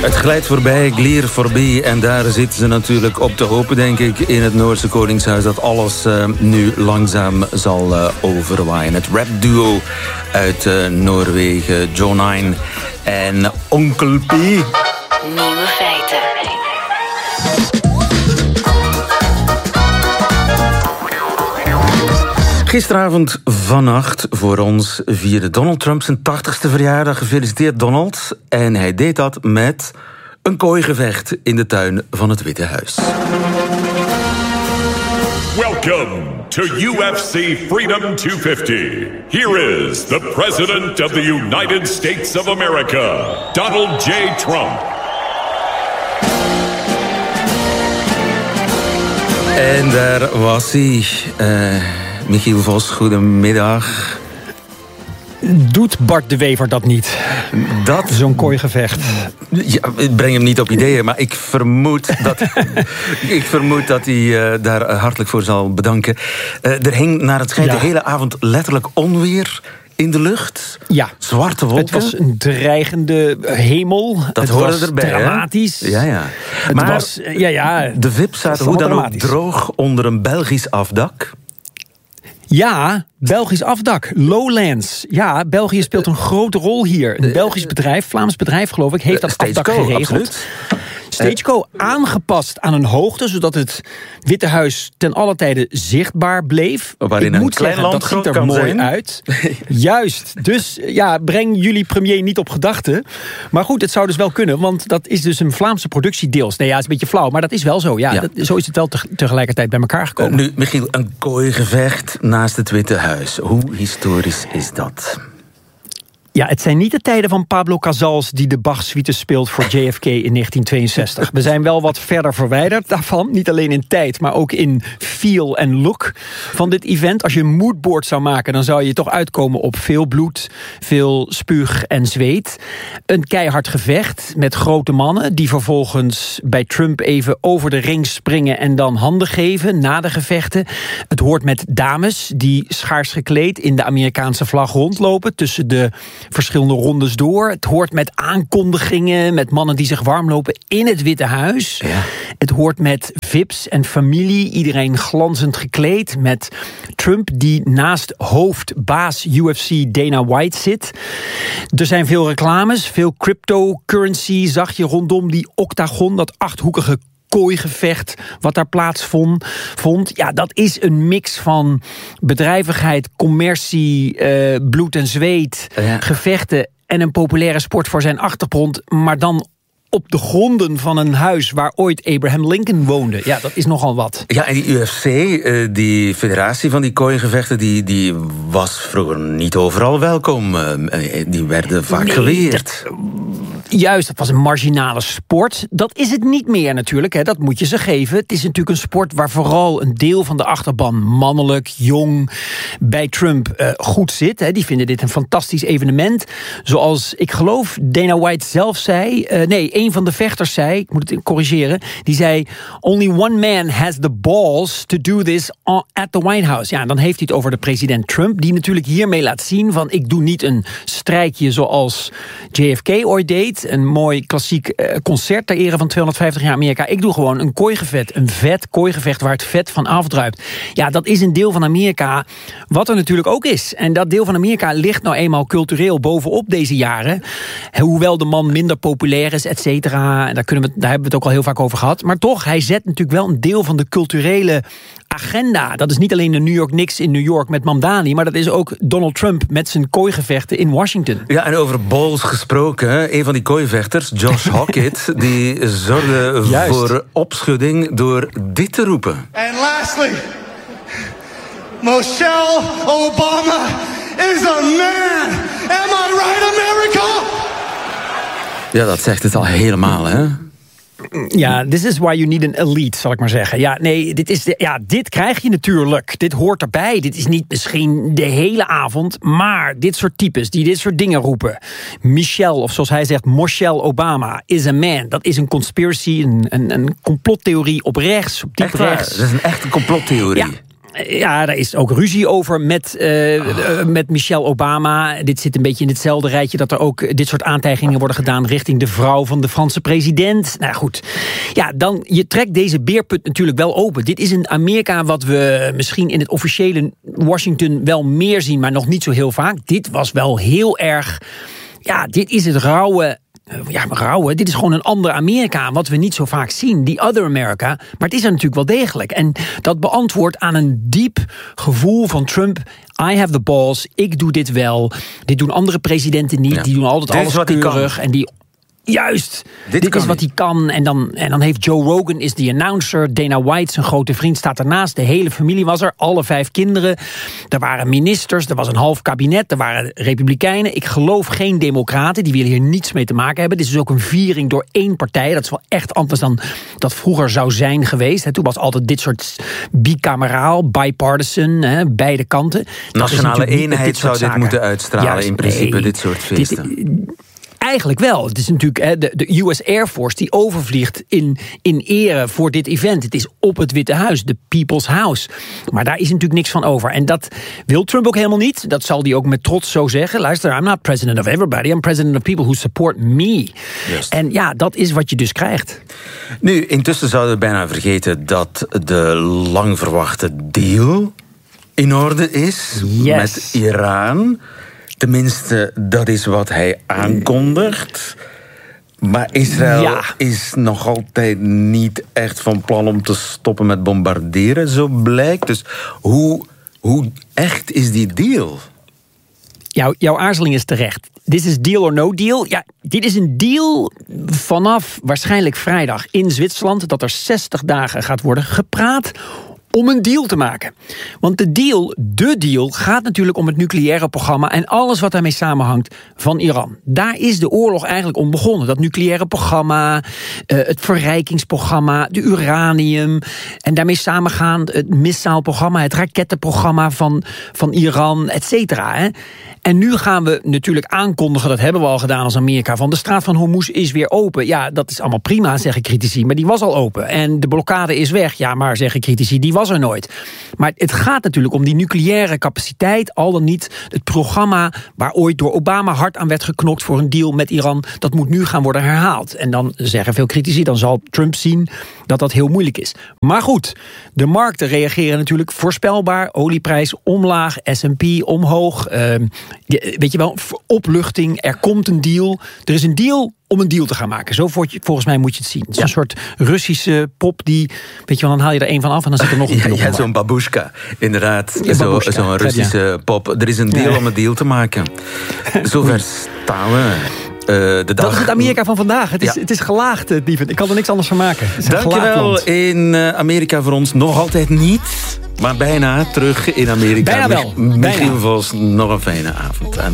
Het glijdt voorbij, glier voorbij. En daar zitten ze natuurlijk op te hopen, denk ik, in het Noorse Koningshuis, dat alles nu langzaam zal overwaaien. Het rapduo uit Noorwegen, Joe9 en Onkel P. Nieuwe feiten. Gisteravond vannacht voor ons vierde Donald Trump zijn 80ste verjaardag. Gefeliciteerd, Donald. En hij deed dat met een kooigevecht in de tuin van het Witte Huis. Welcome to UFC Freedom 250. Here is the President of the United States of America, Donald J. Trump. En daar was hij. Michiel Vos, goedemiddag. Doet Bart de Wever dat niet? Zo'n kooigevecht. Ja, ik breng hem niet op ideeën, maar ik vermoed dat hij daar hartelijk voor zal bedanken. Er hing naar het schijnt de hele avond letterlijk onweer in de lucht. Ja. Zwarte wolken. Het was een dreigende hemel. Dat hoorde erbij, dramatisch. Hè? Ja. Maar de VIP's zaten hoe dan ook droog onder een Belgisch afdak. Ja, Belgisch afdak, Lowlands. Ja, België speelt een grote rol hier. Een Belgisch bedrijf, Vlaams bedrijf geloof ik, heeft dat afdak geregeld. Absoluut. Stageco aangepast aan een hoogte, zodat het Witte Huis ten alle tijde zichtbaar bleef. Waarin ik moet zeggen, dat ziet er mooi uit. Juist. Dus ja, breng jullie premier niet op gedachten. Maar goed, het zou dus wel kunnen, want dat is dus een Vlaamse productie deels. Nee, ja, het is een beetje flauw, maar dat is wel zo. Ja. Zo is het wel tegelijkertijd bij elkaar gekomen. Nu, Michiel, een kooigevecht naast het Witte Huis. Hoe historisch is dat? Ja, het zijn niet de tijden van Pablo Casals die de Bach-suite speelt voor JFK in 1962. We zijn wel wat verder verwijderd daarvan. Niet alleen in tijd, maar ook in feel en look van dit event. Als je een moodboard zou maken, dan zou je toch uitkomen op veel bloed, veel spuug en zweet. Een keihard gevecht met grote mannen die vervolgens bij Trump even over de ring springen en dan handen geven na de gevechten. Het hoort met dames die schaars gekleed in de Amerikaanse vlag rondlopen tussen de verschillende rondes door. Het hoort met aankondigingen, met mannen die zich warm lopen in het Witte Huis. Ja. Het hoort met VIP's en familie, iedereen glanzend gekleed. Met Trump die naast hoofdbaas UFC Dana White zit. Er zijn veel reclames, veel cryptocurrency zag je rondom die octagon, dat achthoekige kooigevecht wat daar plaatsvond. Ja, dat is een mix van bedrijvigheid, commercie, bloed en zweet, gevechten en een populaire sport voor zijn achtergrond, maar dan op de gronden van een huis waar ooit Abraham Lincoln woonde. Ja, dat is nogal wat. Ja, en die UFC, die federatie van die kooigevechten, die was vroeger niet overal welkom. Die werden vaak geweerd. Juist, dat was een marginale sport. Dat is het niet meer natuurlijk, hè. Dat moet je ze geven. Het is natuurlijk een sport waar vooral een deel van de achterban mannelijk, jong, bij Trump goed zit. Hè. Die vinden dit een fantastisch evenement. Zoals, ik geloof, Dana White zelf zei, een van de vechters zei, ik moet het corrigeren, die zei, only one man has the balls to do this at the White House. Ja, en dan heeft hij het over de president Trump, die natuurlijk hiermee laat zien van, ik doe niet een strijkje zoals JFK ooit deed, een mooi klassiek concert ter ere van 250 jaar Amerika. Ik doe gewoon een kooigevecht, een vet kooigevecht waar het vet van afdruipt. Ja, dat is een deel van Amerika wat er natuurlijk ook is. En dat deel van Amerika ligt nou eenmaal cultureel bovenop deze jaren. Hoewel de man minder populair is, et cetera. En daar hebben we het ook al heel vaak over gehad. Maar toch, hij zet natuurlijk wel een deel van de culturele agenda. Dat is niet alleen de New York Knicks in New York met Mamdani, maar dat is ook Donald Trump met zijn kooigevechten in Washington. Ja, en over balls gesproken, een van die kooivechters, Josh Hockett, die zorgde voor opschudding door dit te roepen. And lastly, Michelle Obama is a man. Am I right, America? Ja, dat zegt het al helemaal, hè? Ja, this is why you need an elite, zal ik maar zeggen. Ja, nee, dit krijg je natuurlijk. Dit hoort erbij. Dit is niet misschien de hele avond, maar dit soort types die dit soort dingen roepen. Michelle, of zoals hij zegt, Michelle Obama is a man. Dat is een conspiracy, een complottheorie op rechts, op diep rechts. Dat is een echte complottheorie. Ja. Ja, daar is ook ruzie over met Michelle Obama. Dit zit een beetje in hetzelfde rijtje dat er ook dit soort aantijgingen worden gedaan richting de vrouw van de Franse president. Nou goed, ja, dan je trekt deze beerput natuurlijk wel open. Dit is een Amerika wat we misschien in het officiële Washington wel meer zien, maar nog niet zo heel vaak. Dit was wel heel erg, ja, dit is het rauwe. Dit is gewoon een ander Amerika, wat we niet zo vaak zien. The other America, maar het is er natuurlijk wel degelijk. En dat beantwoordt aan een diep gevoel van Trump. I have the balls, ik doe dit wel. Dit doen andere presidenten niet, die doen altijd alles keurig. En die... Juist, dit is wat hij kan. En dan heeft Joe Rogan, is die announcer. Dana White, zijn grote vriend, staat ernaast. De hele familie was er, alle 5 kinderen. Er waren ministers, er was een half kabinet. Er waren republikeinen. Ik geloof geen democraten, die willen hier niets mee te maken hebben. Dit is ook een viering door 1 partij. Dat is wel echt anders dan dat vroeger zou zijn geweest. Toen was altijd dit soort bicameraal, bipartisan, beide kanten. Nationale eenheid zou dit moeten uitstralen. Juist, in principe, dit soort feesten. Eigenlijk wel. Het is natuurlijk de US Air Force die overvliegt in ere voor dit event. Het is op het Witte Huis, de People's House. Maar daar is natuurlijk niks van over. En dat wil Trump ook helemaal niet. Dat zal hij ook met trots zo zeggen. Luister, I'm not president of everybody. I'm president of people who support me. Just. En ja, dat is wat je dus krijgt. Nu, intussen zouden we bijna vergeten dat de lang verwachte deal in orde is met Iran. Tenminste, dat is wat hij aankondigt. Maar Israël is nog altijd niet echt van plan om te stoppen met bombarderen, zo blijkt. Dus hoe echt is die deal? Jouw aarzeling is terecht. Dit is deal or no deal. Ja, dit is een deal vanaf waarschijnlijk vrijdag in Zwitserland, dat er 60 dagen gaat worden gepraat om een deal te maken. Want de deal gaat natuurlijk om het nucleaire programma en alles wat daarmee samenhangt van Iran. Daar is de oorlog eigenlijk om begonnen. Dat nucleaire programma, het verrijkingsprogramma, de uranium en daarmee samengaand het missaalprogramma, het rakettenprogramma van Iran, et cetera. En nu gaan we natuurlijk aankondigen, dat hebben we al gedaan als Amerika, van de straat van Hormuz is weer open. Ja, dat is allemaal prima, zeggen critici, maar die was al open. En de blokkade is weg. Ja, maar zeggen critici, die was er nooit. Maar het gaat natuurlijk om die nucleaire capaciteit, al dan niet het programma waar ooit door Obama hard aan werd geknokt voor een deal met Iran, dat moet nu gaan worden herhaald. En dan zeggen veel critici, dan zal Trump zien dat dat heel moeilijk is. Maar goed, de markten reageren natuurlijk voorspelbaar. Olieprijs omlaag, S&P omhoog. Weet je wel, opluchting, er komt een deal. Er is een deal om een deal te gaan maken. Zo volgens mij moet je het zien. Het is een soort Russische pop die, weet je wel, dan haal je er 1 van af en dan zit er nog een deal. Ja, zo'n babushka, inderdaad. Zo'n Russische pop. Er is een deal om een deal te maken. Zover staan we. Dat is het Amerika van vandaag. Het is gelaagd, Dieven. Ik kan er niks anders van maken. Dankjewel. In Amerika voor ons nog altijd niet, maar bijna terug in Amerika. Bijna wel. Michiel Vos, nog een fijne avond.